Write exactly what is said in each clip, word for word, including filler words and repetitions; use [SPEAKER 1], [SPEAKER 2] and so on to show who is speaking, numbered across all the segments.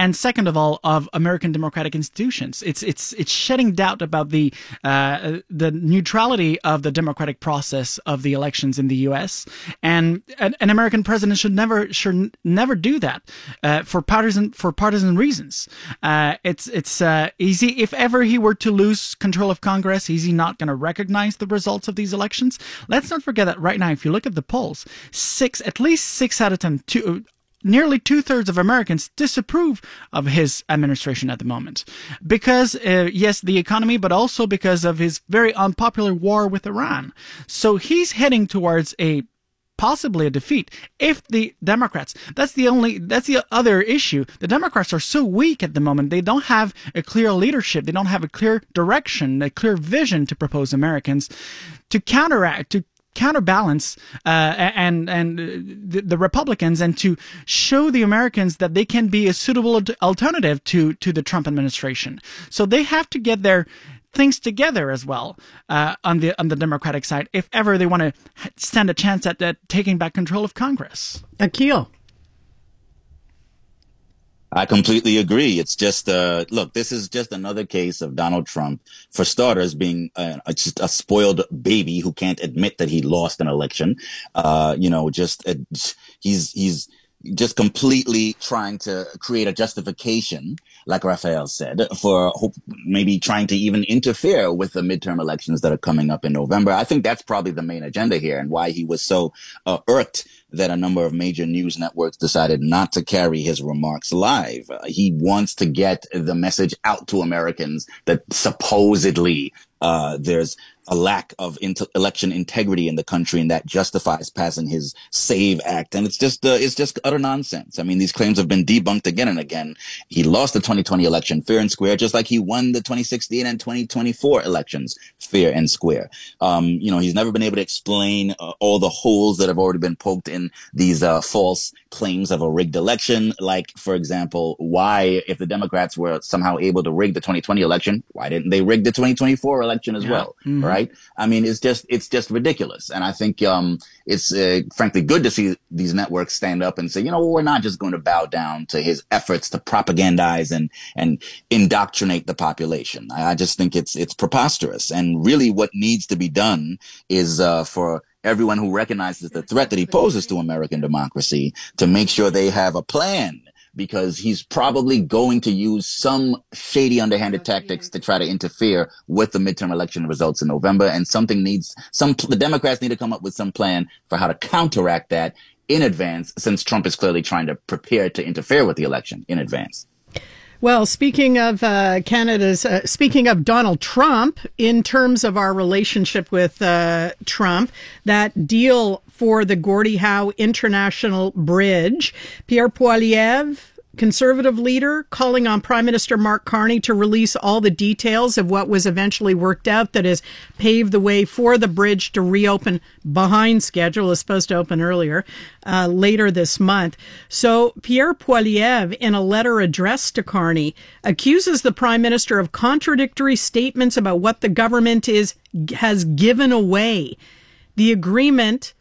[SPEAKER 1] and second of all, of American democratic institutions. It's it's it's shedding doubt about the uh, the neutrality of the democratic process of the elections in the U S. And an, an American president should never should never do that uh, for partisan for partisan reasons. Uh, it's it's uh, easy if ever he were to lose control of Congress, is he not going to recognize the results of these elections? Let's not forget that right now, if you look at the polls, six at least six out of ten, two, nearly two-thirds of Americans disapprove of his administration at the moment. Because, uh, yes, the economy, but also because of his very unpopular war with Iran. So he's heading towards a possibly a defeat if the Democrats, that's the only, that's the other issue. The Democrats are so weak at the moment. They don't have a clear leadership. They don't have a clear direction, a clear vision to propose Americans to counteract, to counterbalance uh, and and the, the Republicans, and to show the Americans that they can be a suitable alternative to to the Trump administration. So they have to get their things together as well uh, on the on the Democratic side if ever they want to stand a chance at, at taking back control of Congress.
[SPEAKER 2] Akil.
[SPEAKER 3] I completely agree. It's just, uh, look, this is just another case of Donald Trump, for starters, being uh, just a spoiled baby who can't admit that he lost an election. Uh, you know, just, uh, he's, he's just completely trying to create a justification, like Raphael said, for hope, maybe trying to even interfere with the midterm elections that are coming up in November. I think that's probably the main agenda here, and why he was so uh, irked that a number of major news networks decided not to carry his remarks live. Uh, he wants to get the message out to Americans that supposedly uh, there's a lack of inter- election integrity in the country, and that justifies passing his SAVE Act. And it's just, uh, it's just utter nonsense. I mean, these claims have been debunked again and again. He lost the twenty twenty election fair and square, just like he won the twenty sixteen and twenty twenty-four elections fair and square. Um, you know, he's never been able to explain uh, all the holes that have already been poked in these uh, false claims of a rigged election. Like, for example, why, if the Democrats were somehow able to rig the twenty twenty election, why didn't they rig the twenty twenty-four election as yeah. well? Mm-hmm. Right? I mean, it's just, it's just ridiculous. And I think, um, it's, uh, frankly good to see these networks stand up and say, you know, we're not just going to bow down to his efforts to propagandize and, and indoctrinate the population. I, I just think it's, it's preposterous. And really what needs to be done is, uh, for everyone who recognizes the threat that he poses to American democracy to make sure they have a plan, because he's probably going to use some shady, underhanded tactics to try to interfere with the midterm election results in November. And something needs, some, the Democrats need to come up with some plan for how to counteract that in advance, since Trump is clearly trying to prepare to interfere with the election in advance.
[SPEAKER 2] Well, speaking of uh, Canada's, uh, speaking of Donald Trump, in terms of our relationship with uh, Trump, that deal for the Gordie Howe International Bridge, Pierre Poilievre, Conservative leader, calling on Prime Minister Mark Carney to release all the details of what was eventually worked out that has paved the way for the bridge to reopen behind schedule. It's supposed to open earlier, uh, later this month. So Pierre Poilievre, in a letter addressed to Carney, accuses the Prime Minister of contradictory statements about what the government is has given away. The agreement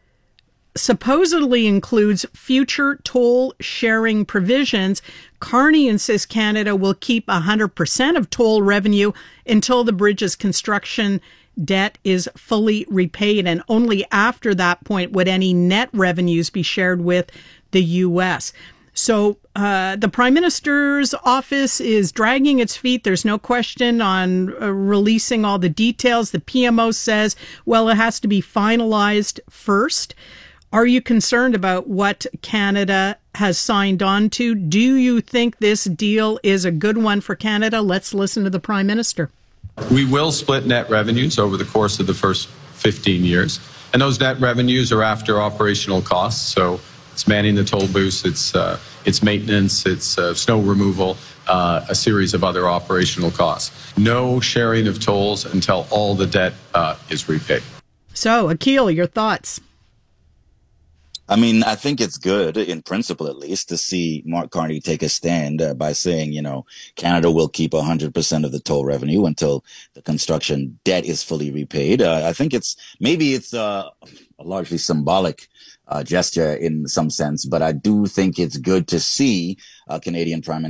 [SPEAKER 2] supposedly includes future toll sharing provisions. Carney insists Canada will keep one hundred percent of toll revenue until the bridge's construction debt is fully repaid, and only after that point would any net revenues be shared with the U S. So uh, the Prime Minister's office is dragging its feet. There's no question on uh, releasing all the details. The P M O says, well, it has to be finalized first. Are you concerned about what Canada has signed on to? Do you think this deal is a good one for Canada? Let's listen to the Prime Minister.
[SPEAKER 4] We will split net revenues over the course of the first fifteen years. And those net revenues are after operational costs. So it's manning the toll booths, it's, uh, it's maintenance, it's uh, snow removal, uh, a series of other operational costs. No sharing of tolls until all the debt uh, is repaid.
[SPEAKER 2] So, Akil, your thoughts?
[SPEAKER 3] I mean, I think it's good, in principle at least, to see Mark Carney take a stand uh, by saying, you know, Canada will keep one hundred percent of the toll revenue until the construction debt is fully repaid. Uh, I think it's, maybe it's uh, a largely symbolic uh, gesture in some sense, but I do think it's good to see uh, Canadian Prime Minister